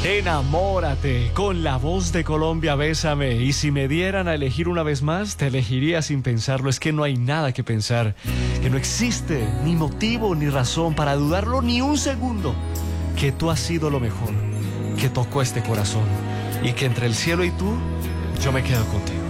Enamórate con La Voz de Colombia, Bésame. Y si me dieran a elegir una vez más, te elegiría sin pensarlo. Es que no hay nada que pensar, que no existe ni motivo ni razón para dudarlo ni un segundo, que tú has sido lo mejor que tocó este corazón y que entre el cielo y tú yo me quedo contigo.